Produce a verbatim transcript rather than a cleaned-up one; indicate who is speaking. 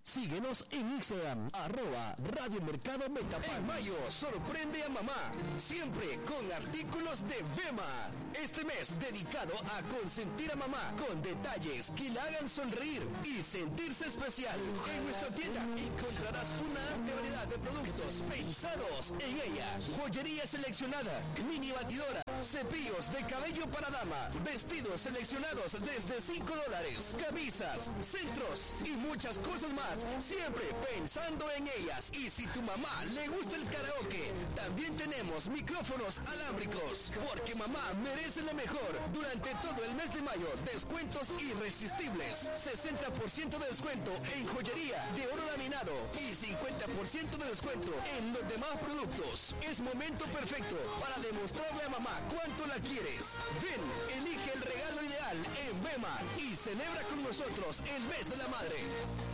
Speaker 1: Síguenos en Instagram, arroba Radio Mercado Metapan.
Speaker 2: En mayo, sorprende a mamá, siempre con artículos de Vema. Este mes dedicado a consentir a mamá con detalles que la hagan sonreír y sentirse especial. En nuestra tienda encontrarás una amplia variedad de productos pensados en ella. Joyería seleccionada, mini batidora, cepillos de cabello para dama, vestidos seleccionados desde cinco dólares, camisas, centros y muchas cosas más, siempre pensando en ellas. Y si tu mamá le gusta el karaoke, también tenemos micrófonos alámbricos, porque mamá merece lo mejor. Durante todo el mes de mayo, descuentos irresistibles, sesenta por ciento de descuento en joyería de oro laminado y cincuenta por ciento de descuento en los demás productos. Es momento perfecto para demostrarle a mamá cuánto la quieres. Ven, elige el regalo ideal en Vema y celebra con nosotros el mes de la madre.